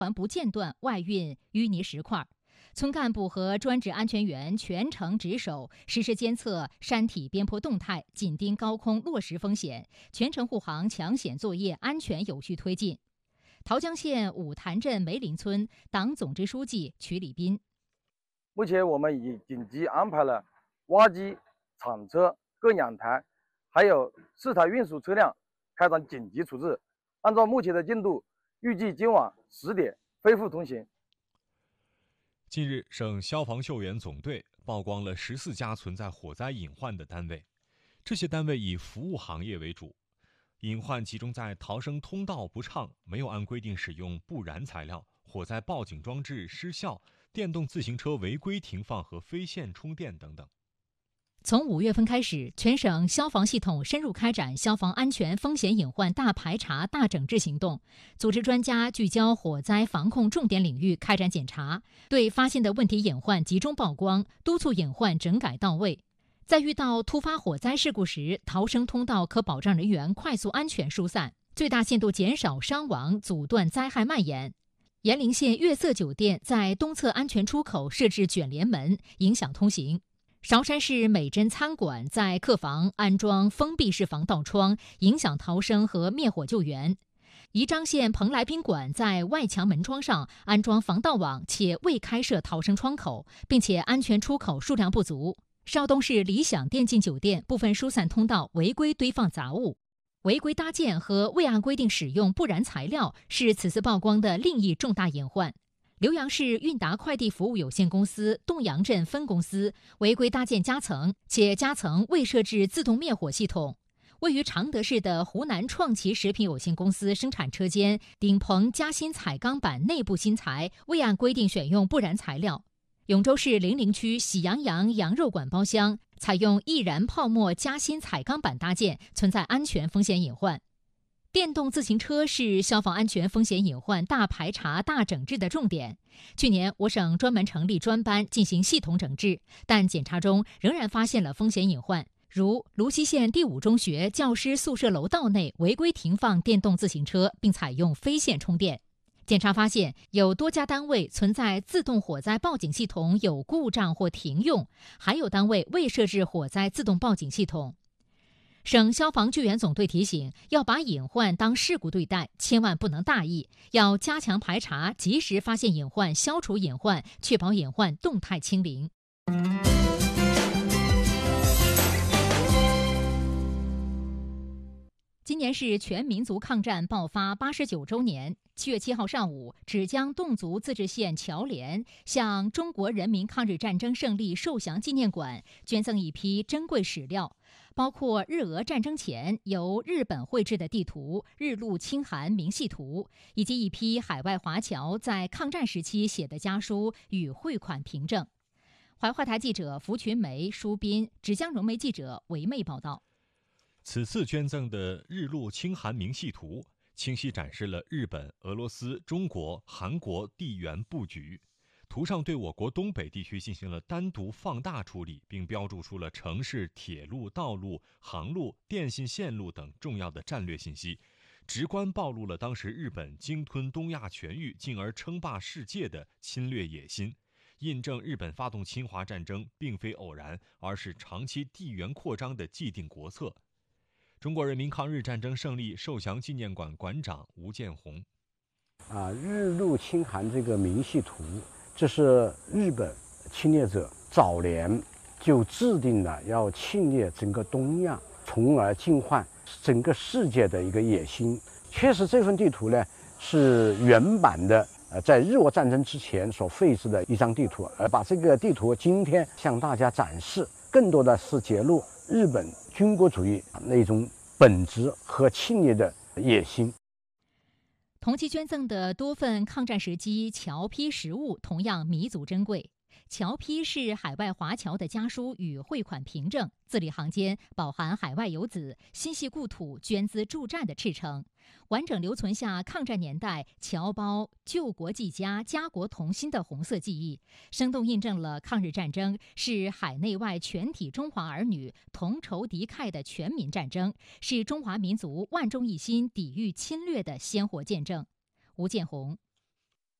环不间断外运淤泥石块。村干部和专职安全员全程值守，实时监测山体边坡动态，紧盯高空落石风险，全程护航抢险作业安全有序推进。桃江县五潭镇梅林村党总支书记曲礼斌： 目前我们已紧急安排了挖机、铲车各2台，还有4台运输车辆开展紧急处置。按照目前的进度，预计今晚10点恢复通行。 近日，省消防救援总队曝光了14家存在火灾隐患的单位，这些单位以服务行业为主，隐患集中在逃生通道不畅、没有按规定使用不燃材料、火灾报警装置失效、电动自行车违规停放和非线充电等等。 从5月份开始，全省消防系统深入开展消防安全风险隐患大排查、大整治行动，组织专家聚焦火灾防控重点领域开展检查，对发现的问题隐患集中曝光，督促隐患整改到位。在遇到突发火灾事故时，逃生通道可保障人员快速安全疏散，最大限度减少伤亡，阻断灾害蔓延。延陵县悦色酒店在东侧安全出口设置卷帘门，影响通行。韶山市美珍餐馆在客房安装封闭式防盗窗，影响逃生和灭火救援。宜章县蓬莱宾馆在外墙门窗上安装防盗网，且未开设逃生窗口，并且安全出口数量不足。邵东市理想电竞酒店部分疏散通道违规堆放杂物，违规搭建和未按规定使用不燃材料是此次曝光的另一重大隐患。浏阳市韵达快递服务有限公司洞阳镇分公司违规搭建夹层，且夹层未设置自动灭火系统。位于常德市的湖南创奇食品有限公司生产车间顶棚夹心彩钢板内部芯材未按规定选用不燃材料。永州市零陵区喜羊羊羊肉馆包厢采用易燃泡沫夹心彩钢板搭建，存在安全风险隐患。电动自行车是消防安全风险隐患大排查、大整治的重点。去年，我省专门成立专班进行系统整治，但检查中仍然发现了风险隐患，如泸溪县第5中学教师宿舍楼道内违规停放电动自行车，并采用非线充电。检查发现，有多家单位存在自动火灾报警系统有故障或停用，还有单位未设置火灾自动报警系统。省消防救援总队提醒，要把隐患当事故对待，千万不能大意，要加强排查，及时发现隐患，消除隐患，确保隐患动态清零。今年是全民族抗战爆发89周年。7月7号上午，芷江侗族自治县侨联向中国人民抗日战争胜利受降纪念馆捐赠一批珍贵史料，包括日俄战争前由日本绘制的地图《日陆清寒明细图》，以及一批海外华侨在抗战时期写的家书与汇款凭证。怀化台记者符群梅、舒斌，芷江融媒记者韦妹报道。 此次捐赠的《日陆清寒明细图》清晰展示了日本、俄罗斯、中国、韩国地缘布局。图上对我国东北地区进行了单独放大处理，并标注出了城市、铁路、道路、航路、电信线路等重要的战略信息，直观暴露了当时日本鲸吞东亚全域，进而称霸世界的侵略野心，印证日本发动侵华战争并非偶然，而是长期地缘扩张的既定国策。中国人民抗日战争胜利受降纪念馆馆长吴建红： 日陆清寒这个明细图，这是日本侵略者早年就制定了要侵略整个东亚，从而进犯整个世界的一个野心。确实，这份地图呢是原版的，在日俄战争之前所绘制的一张地图，而把这个地图今天向大家展示，更多的是揭露日本军国主义那种本质和侵略的野心。 同期捐赠的多份抗战时期侨批实物同样弥足珍贵。侨批是海外华侨的家书与汇款凭证，字里行间饱含海外游子心系故土、捐资助战的赤诚，完整留存下抗战年代侨胞救国济家、家国同心的红色记忆，生动印证了抗日战争是海内外全体中华儿女同仇敌忾的全民战争，是中华民族万众一心抵御侵略的鲜活见证。吴建红。